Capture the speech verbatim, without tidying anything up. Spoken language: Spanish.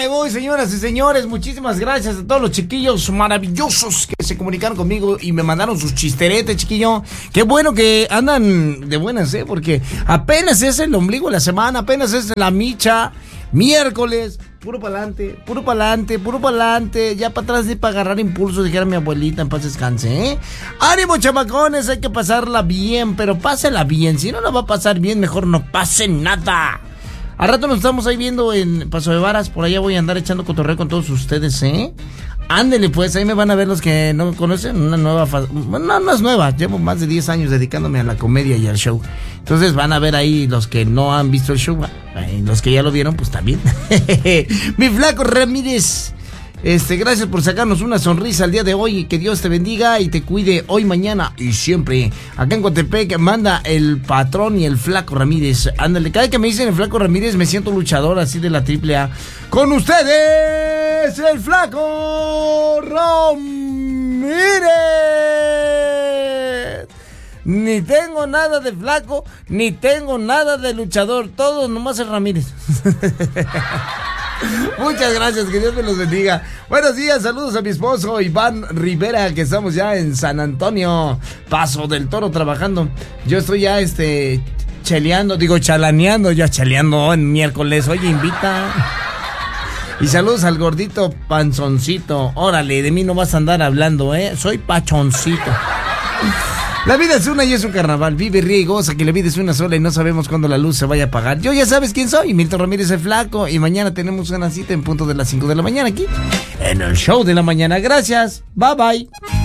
me voy, señoras y señores. Muchísimas gracias a todos los chiquillos maravillosos que se comunicaron conmigo y me mandaron sus chisteretes, chiquillo. Qué bueno que andan de buenas, ¿eh? Porque apenas es el ombligo de la semana, apenas es la micha, miércoles. Puro pa'lante, puro pa'lante, puro pa'lante. Ya para atrás ni para agarrar impulso, dijera mi abuelita, en paz descanse, ¿eh? ¡Ánimo, chamacones! Hay que pasarla bien, pero pásela bien. Si no la va a pasar bien, mejor no pase nada. Al rato nos estamos ahí viendo en Paso de Varas. Por allá voy a andar echando cotorreo con todos ustedes, ¿eh? Ándele, pues, ahí me van a ver los que no me conocen. Una nueva fase. No, no es nueva. Llevo más de diez años dedicándome a la comedia y al show. Entonces van a ver ahí los que no han visto el show. Y los que ya lo vieron, pues también. Mi Flaco Ramírez. Este, gracias por sacarnos una sonrisa el día de hoy. Que Dios te bendiga y te cuide hoy, mañana y siempre. Acá en Coatepec manda el patrón y el Flaco Ramírez. Ándale, cada vez que me dicen el Flaco Ramírez me siento luchador así de la triple A. Con ustedes, el Flaco Ramírez. Ni tengo nada de flaco, ni tengo nada de luchador. Todo nomás es Ramírez. Muchas gracias, que Dios me los bendiga. Buenos días, saludos a mi esposo Iván Rivera, que estamos ya en San Antonio, Paso del Toro, trabajando. Yo estoy ya, este, cheleando, digo, chalaneando, ya cheleando en miércoles. Oye, invita. Y saludos al gordito panzoncito. Órale, de mí no vas a andar hablando, ¿eh? Soy pachoncito. La vida es una y es un carnaval. Vive, ríe y goza, que la vida es una sola y no sabemos cuándo la luz se vaya a apagar. Yo ya sabes quién soy, Milton Ramírez el Flaco. Y mañana tenemos una cita en punto de las cinco de la mañana aquí, en el show de la mañana. Gracias, bye bye.